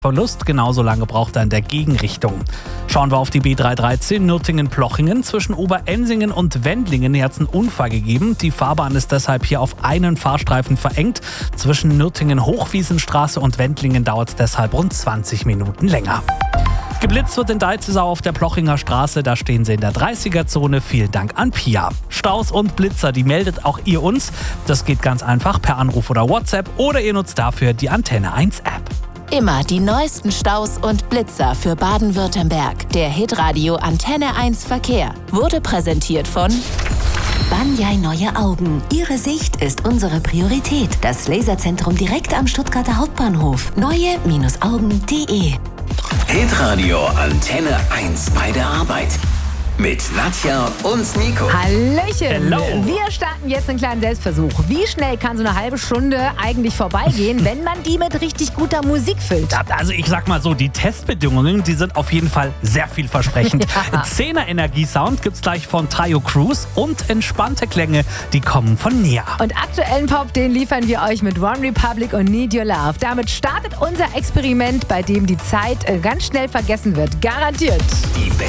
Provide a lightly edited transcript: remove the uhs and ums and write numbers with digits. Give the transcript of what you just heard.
Verlust, genauso lange braucht er in der Gegenrichtung. Schauen wir auf die B313 Nürtingen-Plochingen. Zwischen Oberensingen und Wendlingen hat es einen Unfall gegeben. Die Fahrbahn ist deshalb hier auf einen Fahrstreifen verengt. Zwischen Nürtingen-Hochwiesenstraße und Wendlingen dauert es deshalb rund 20 Minuten länger. Geblitzt wird in Deizesau auf der Plochinger Straße, da stehen sie in der 30er-Zone. Vielen Dank an Pia. Staus und Blitzer, die meldet auch ihr uns. Das geht ganz einfach per Anruf oder WhatsApp oder ihr nutzt dafür die Antenne 1 App. Immer die neuesten Staus und Blitzer für Baden-Württemberg. Der Hitradio Antenne 1 Verkehr wurde präsentiert von Banyai Neue Augen. Ihre Sicht ist unsere Priorität. Das Laserzentrum direkt am Stuttgarter Hauptbahnhof. Neue-Augen.de. Hitradio Antenne 1 bei der Arbeit. Mit Nadja und Nico. Hallöchen. Hello. Wir starten jetzt einen kleinen Selbstversuch. Wie schnell kann so eine halbe Stunde eigentlich vorbeigehen, wenn man die mit richtig guter Musik füllt? Also ich sag mal so, die Testbedingungen, die sind auf jeden Fall sehr vielversprechend. Ja. 10er Energiesound gibt's gleich von Tayo Cruz und entspannte Klänge, die kommen von Nia. Und aktuellen Pop, den liefern wir euch mit One Republic und Need Your Love. Damit startet unser Experiment, bei dem die Zeit ganz schnell vergessen wird. Garantiert. Die